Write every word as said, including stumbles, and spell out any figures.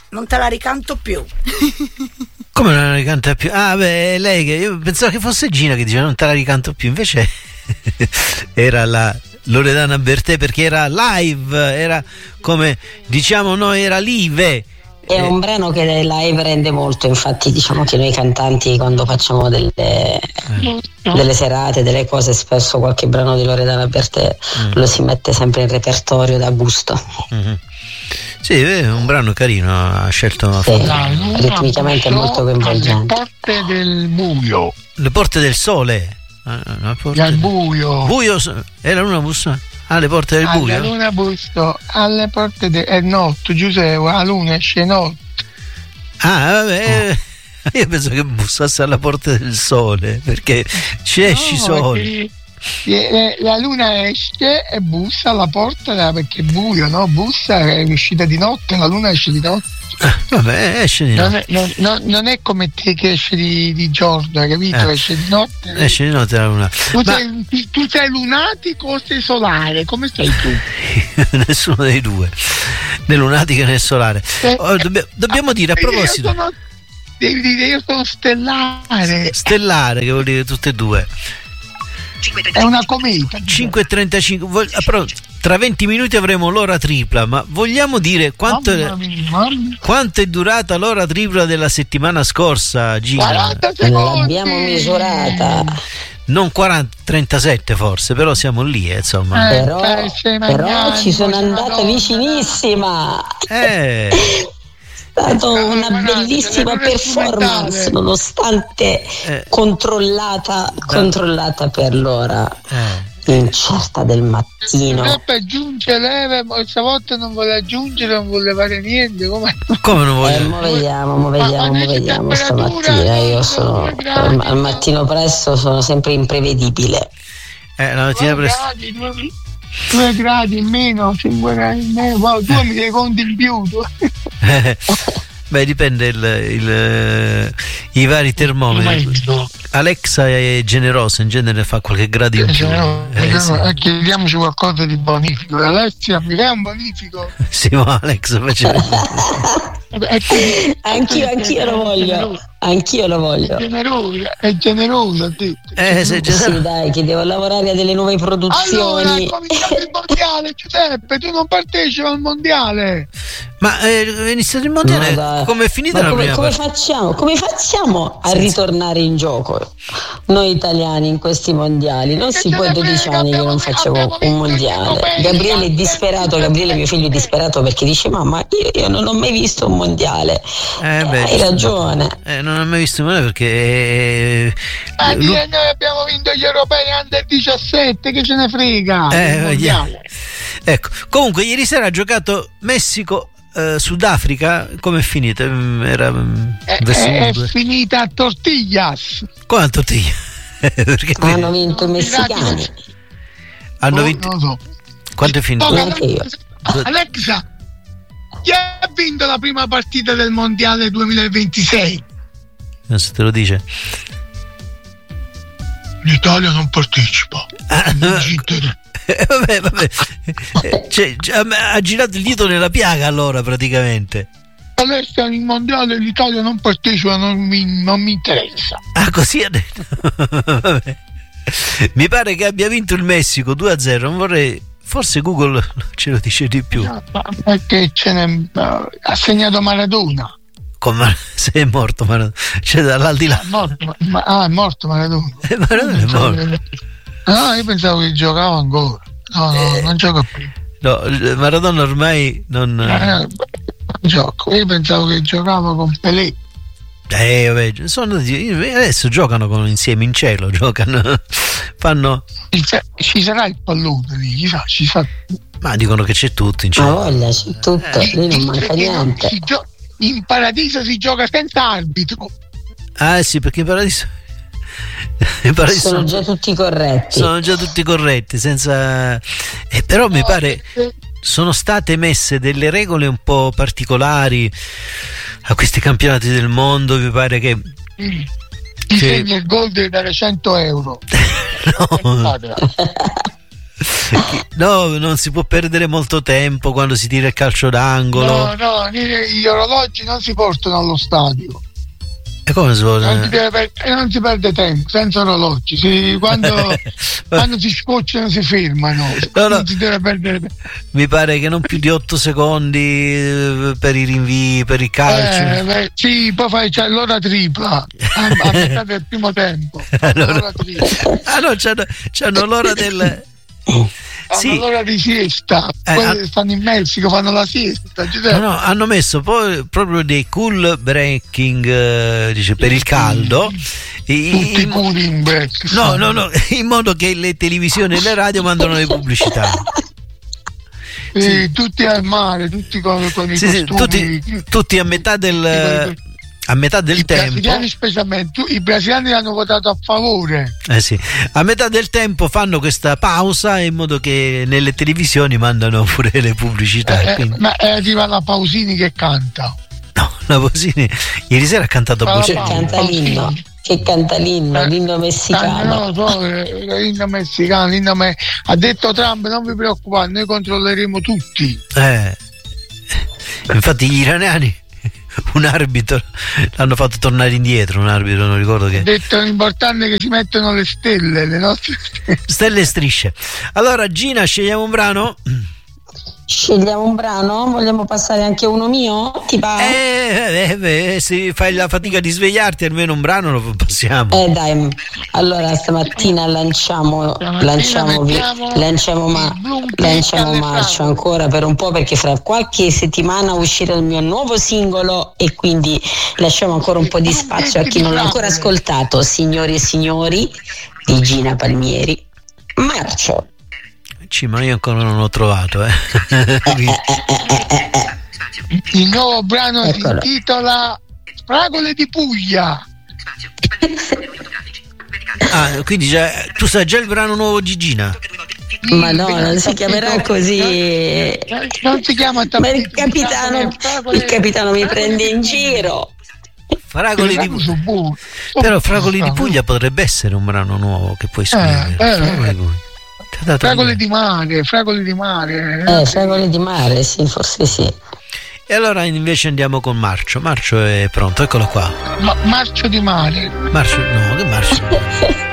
non te la ricanto più. Come non la ricanta più? Ah, beh, lei che io pensavo che fosse Gina che diceva non te la ricanto più, invece era la Loredana Bertè, perché era live, era come diciamo noi, era live. È un brano che live rende molto, infatti diciamo che noi cantanti quando facciamo delle, eh. delle serate, delle cose, spesso qualche brano di Loredana Bertè mm. lo si mette sempre in repertorio da gusto. Mm-hmm. Sì, è un brano carino, ha scelto sì, ritmicamente è molto coinvolgente. Le porte del buio. Le porte del sole. La porte del buio. Buio, è la luna bussa? Alle porte del buio? Alla luna busto, alle porte del è notte, Giuseppe, la luna esce notte. Ah, vabbè, oh. Io penso che bussasse alla porta del sole, perché ci esci no, sole. La luna esce e bussa alla porta perché è buio, no? Bussa, è uscita di notte, la luna esce di notte. Ah, vabbè, esce di notte. Non è, non, non è come te che esce di, di giorno, hai capito? Eh. Esce di notte. Esce di notte la luna. Tu, Ma... sei, tu sei lunatico o sei solare? Come sei tu? Nessuno dei due, né lunatico né solare. Eh, oh, dobbia, dobbiamo dire a proposito. Io sono, devi dire, io sono stellare. Stellare, che vuol dire tutte e due. È una cometa. cinque e trentacinque. Però tra venti minuti avremo l'ora tripla, ma vogliamo dire quanto, mamma mia, mamma. quanto è durata l'ora tripla della settimana scorsa, Gina? quaranta secondi. L'abbiamo misurata. Non quaranta, trentasette forse, però siamo lì, eh, insomma. Eh, però, però ci sono andata vicinissima. Eh. È stata una bellissima performance, nonostante eh. controllata, controllata per l'ora eh. incerta del mattino. Giuseppe aggiunge leve, ma stavolta non vuole aggiungere, non vuole fare niente. Come, come non vuole? Eh, mo vediamo, mo vediamo, mo vediamo stamattina. Io sono al, al mattino presto sono sempre imprevedibile. Eh, la mattina presto. due gradi in meno, cinque gradi in meno, wow, due mi secondi in più. Beh, dipende il, il, i vari termometri. Alexa è generosa, in genere fa qualche grado in più. Eh, sì. Chiediamoci qualcosa di bonifico. Alessia, mi dai un bonifico? Sì, ma Alexa faceva. anch'io, anch'io lo voglio. Anch'io lo voglio. È generosa, è generosa, ha detto. Eh, sei generosa. Sì, dai, che devo lavorare a delle nuove produzioni. Allora, cominciamo il mondiale, Giuseppe, tu non partecipi al mondiale. Ma eh, è iniziato il mondiale? No, come è finita la come, prima come parte? facciamo? Come facciamo a ritornare in gioco noi italiani in questi mondiali? Non si può dodici anni che non facevo un mondiale. Gabriele è disperato, Gabriele mio figlio è disperato perché dice mamma io, io non ho mai visto un mondiale. Eh, beh, hai ragione. Eh, non ho mai visto un mondiale perché eh, Ma lui... noi abbiamo vinto gli europei under diciassette, che ce ne frega. Eh, yeah. Ecco, comunque ieri sera ha giocato Messico Uh, Sudafrica, come è finita? Era è, è finita a tortillas. Come a tortiglia? Perché hanno vinto i messicani. Hanno vinto. Non so. Quanto è finito? Alexa, chi ha vinto la prima partita del mondiale duemilaventisei? Non se te lo dice. L'Italia non partecipa. Ah, Eh, vabbè, vabbè. Cioè, ha girato il dito nella piaga allora praticamente. Adesso il mondiale l'Italia non partecipa, non mi, non mi interessa. Ah, così ha detto. Vabbè. Mi pare che abbia vinto il Messico due a zero. Non vorrei, forse Google ce lo dice di più. No, perché ce n'è, ha segnato Maradona. Come se è morto Maradona? Cioè dall'aldilà. È morto, ma, ah, è morto Maradona. Eh, Maradona è morto. No, io pensavo che giocava ancora. No, no, eh, non gioca più. No, Maradona ormai non... Eh, non gioco. Io pensavo che giocava con Pelé. Eh, vabbè, sono, adesso giocano con, insieme in cielo, giocano, fanno... Ci sarà il pallone lì, chissà, ci sa. Ma dicono che c'è tutto in cielo. Ma voglia, c'è tutto, eh, lì non manca niente. Gio- in paradiso si gioca senza arbitro. Ah sì, perché in paradiso... In paradiso sono già tutti corretti. Sono già tutti corretti, senza... Eh, però mi pare sono state messe delle regole un po' particolari a questi campionati del mondo, mi pare che... Mm. Ti che... segni il gol devi dare cento euro. No. No, non si può perdere molto tempo quando si tira il calcio d'angolo. No, no, gli orologi non si portano allo stadio. E come si può? Non si, deve, non si perde tempo senza orologi. Si, quando, quando si scocciano si fermano. No, no. Non si deve perdere tempo. Mi pare che non più di otto secondi per i rinvii, per il calcio. Eh, beh, sì, poi fai c'è l'ora tripla a, a metà del primo tempo. Allora, L'ora tripla. ah no, c'hanno, c'hanno l'ora del. Hanno Sì. l'ora di siesta, Eh, poi ha- stanno in Messico, fanno la siesta. No, no, hanno messo poi proprio dei cool breaking, eh, dice, per il caldo. I- Tutti in- culi in break. no, no, no, in modo che le televisioni e le radio mandano le pubblicità. Sì, sì. tutti al mare, tutti con, con i Sì, sì, costumi. tutti, tutti a metà del, a metà del I tempo. brasiliani specialmente, tu- i brasiliani hanno votato a favore. Eh sì, a metà del tempo fanno questa pausa in modo che nelle televisioni mandano pure le pubblicità. Eh, quindi- ma eh, arriva la Pausini che canta. No, la Posini ieri sera ha cantato Ma a la voce. Che Paolo, canta l'inno, che canta l'inno, Eh, l'inno messicano. Ah, no, so, eh, l'inno messicano, l'inno me- ha detto Trump, non vi preoccupate, noi controlleremo tutti. Eh, infatti gli iraniani un arbitro l'hanno fatto tornare indietro, un arbitro, non ricordo Ha che. detto l'importante è che si mettono le stelle, le nostre stelle. Stelle e strisce. Allora Gina, scegliamo un brano? Scegliamo un brano, vogliamo passare anche uno mio? Ti va? Eh, eh, eh, se fai la fatica di svegliarti almeno un brano lo passiamo. Eh dai, allora stamattina lanciamo, Stamattina lanciamo, vi- mettiamo lanciamo, ma, il Blue lanciamo Tick alle marcio fragole. ancora per un po', perché fra qualche settimana uscirà il mio nuovo singolo e quindi lasciamo ancora un po' di spazio a chi non l'ha ancora ascoltato. Signori e signori, di Gina Palmieri, marcio. Sì, ma io ancora non l'ho trovato, eh. Quindi- Il nuovo brano Eccolo. si intitola Fragole di Puglia. ah, quindi già, tu sai già il brano nuovo di Gina? Ma no, non si chiamerà così. Non si chiama Ma il capitano, il capitano mi prende in giro. Fragoli di Puglia. Puglia. Però Fragoli di Puglia potrebbe essere un brano nuovo che puoi scrivere. eh, Fragoli di Puglia. Ti ha dato Fragole l'idea. di mare, fragole di mare. Eh, fragole di mare, sì, forse sì. E allora invece andiamo con Marcio. Marcio è pronto, eccolo qua. Ma- marcio di mare. Marcio, no, che Marcio?